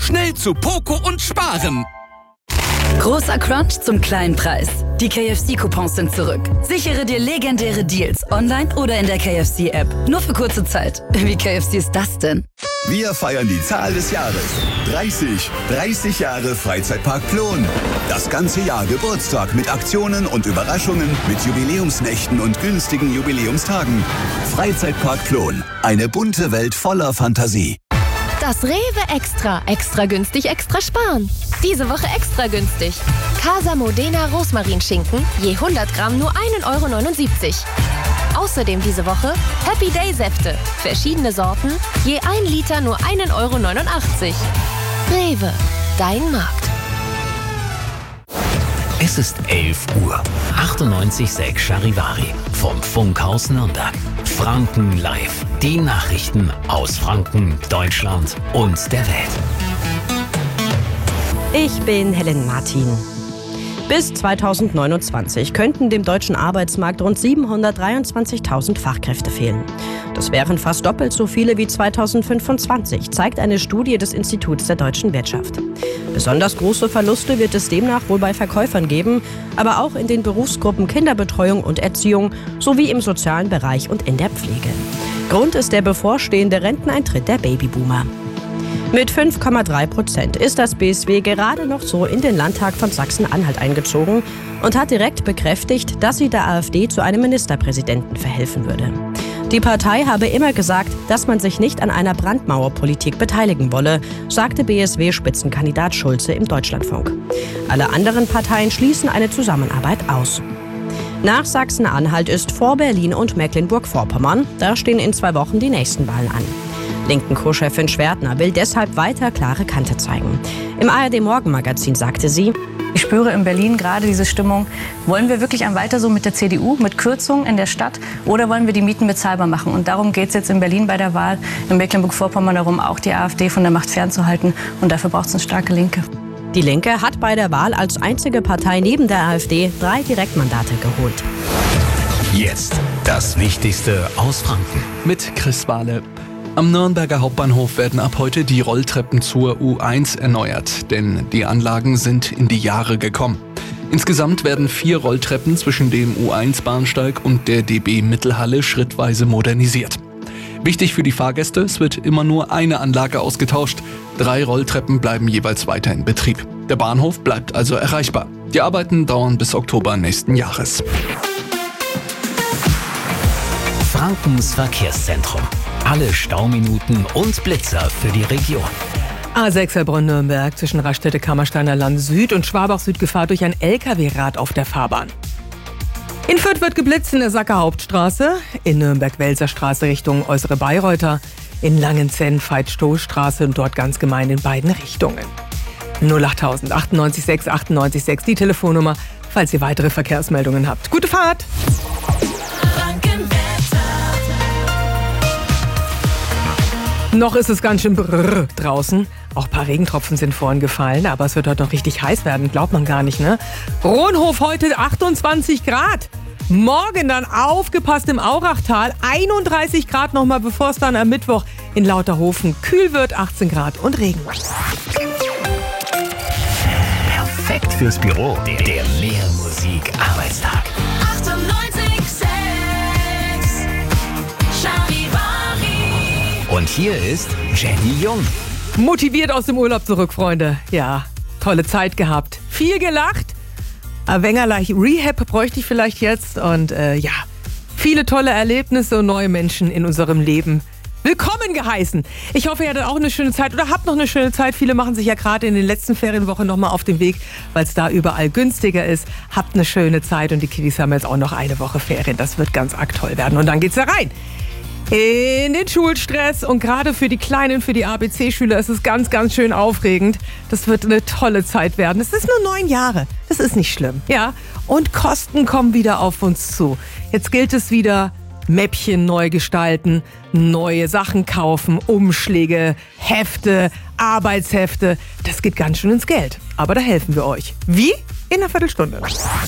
Schnell zu Poco und sparen! Großer Crunch zum kleinen Preis. Die KFC-Coupons sind zurück. Sichere dir legendäre Deals online oder in der KFC-App. Nur für kurze Zeit. Wie KFC ist das denn? Wir feiern die Zahl des Jahres. 30. 30 Jahre Freizeitpark Plon. Das ganze Jahr Geburtstag mit Aktionen und Überraschungen, mit Jubiläumsnächten und günstigen Jubiläumstagen. Freizeitpark Plon. Eine bunte Welt voller Fantasie. Das Rewe Extra. Extra günstig, extra sparen. Diese Woche extra günstig. Casa Modena Rosmarinschinken, je 100 Gramm nur 1,79 €. Außerdem diese Woche Happy Day Säfte. Verschiedene Sorten, je 1 Liter nur 1,89 €. Rewe, dein Markt. Es ist 11 Uhr. 98,6 Charivari vom Funkhaus Nürnberg. Franken live. Die Nachrichten aus Franken, Deutschland und der Welt. Ich bin Helen Martin. Bis 2029 könnten dem deutschen Arbeitsmarkt rund 723.000 Fachkräfte fehlen. Das wären fast doppelt so viele wie 2025, zeigt eine Studie des Instituts der deutschen Wirtschaft. Besonders große Verluste wird es demnach wohl bei Verkäufern geben, aber auch in den Berufsgruppen Kinderbetreuung und Erziehung sowie im sozialen Bereich und in der Pflege. Grund ist der bevorstehende Renteneintritt der Babyboomer. Mit 5,3% ist das BSW gerade noch so in den Landtag von Sachsen-Anhalt eingezogen und hat direkt bekräftigt, dass sie der AfD zu einem Ministerpräsidenten verhelfen würde. Die Partei habe immer gesagt, dass man sich nicht an einer Brandmauerpolitik beteiligen wolle, sagte BSW-Spitzenkandidat Schulze im Deutschlandfunk. Alle anderen Parteien schließen eine Zusammenarbeit aus. Nach Sachsen-Anhalt ist vor Berlin und Mecklenburg-Vorpommern. Da stehen in 2 Wochen die nächsten Wahlen an. Linken Co-Chefin Schwertner will deshalb weiter klare Kante zeigen. Im ARD-Morgenmagazin sagte sie: Ich spüre in Berlin gerade diese Stimmung. Wollen wir wirklich weiter so mit der CDU, mit Kürzungen in der Stadt, oder wollen wir die Mieten bezahlbar machen? Und darum geht es jetzt in Berlin bei der Wahl, in Mecklenburg-Vorpommern darum, auch die AfD von der Macht fernzuhalten. Und dafür braucht es eine starke Linke. Die Linke hat bei der Wahl als einzige Partei neben der AfD 3 Direktmandate geholt. Jetzt das Wichtigste aus Franken. Mit Chris Wahle. Am Nürnberger Hauptbahnhof werden ab heute die Rolltreppen zur U1 erneuert, denn die Anlagen sind in die Jahre gekommen. Insgesamt werden 4 Rolltreppen zwischen dem U1-Bahnsteig und der DB-Mittelhalle schrittweise modernisiert. Wichtig für die Fahrgäste, es wird immer nur eine Anlage ausgetauscht. 3 Rolltreppen bleiben jeweils weiter in Betrieb. Der Bahnhof bleibt also erreichbar. Die Arbeiten dauern bis Oktober nächsten Jahres. Frankens Verkehrszentrum. Alle Stauminuten und Blitzer für die Region. A6 Heilbronn-Nürnberg zwischen Raststätte-Kammersteiner Land Süd und Schwabach-Süd Gefahr durch ein LKW-Rad auf der Fahrbahn. In Fürth wird geblitzt in der Sacker Hauptstraße, in Nürnberg-Welser Straße Richtung Äußere Bayreuther, in Langenzenn Veit-Stoll-Straße und dort ganz gemein in beiden Richtungen. 08000 98 6 die Telefonnummer, falls ihr weitere Verkehrsmeldungen habt. Gute Fahrt! Noch ist es ganz schön brrr draußen. Auch ein paar Regentropfen sind vorhin gefallen, aber es wird heute noch richtig heiß werden, glaubt man gar nicht, ne? Rohnhof heute 28 Grad. Morgen dann aufgepasst im Aurachtal 31 Grad nochmal, bevor es dann am Mittwoch in Lauterhofen kühl wird, 18 Grad und Regen. Perfekt fürs Büro. Der Mehrmusik-Arbeitstag. 98,6 Charivari. Und hier ist Jenny Jung. Motiviert aus dem Urlaub zurück, Freunde. Ja, tolle Zeit gehabt. Viel gelacht. Ein wenig Rehab bräuchte ich vielleicht jetzt. Und ja, viele tolle Erlebnisse und neue Menschen in unserem Leben willkommen geheißen. Ich hoffe, ihr hattet auch eine schöne Zeit oder habt noch eine schöne Zeit. Viele machen sich ja gerade in den letzten Ferienwochen nochmal auf den Weg, weil es da überall günstiger ist. Habt eine schöne Zeit und die Kiddies haben jetzt auch noch eine Woche Ferien. Das wird ganz arg toll werden. Und dann geht's da rein in den Schulstress. Und gerade für die Kleinen, für die ABC-Schüler ist es ganz, ganz schön aufregend. Das wird eine tolle Zeit werden. Es ist nur 9 Jahre. Das ist nicht schlimm. Ja. Und Kosten kommen wieder auf uns zu. Jetzt gilt es wieder, Mäppchen neu gestalten, neue Sachen kaufen, Umschläge, Hefte, Arbeitshefte. Das geht ganz schön ins Geld. Aber da helfen wir euch. Wie? In einer Viertelstunde.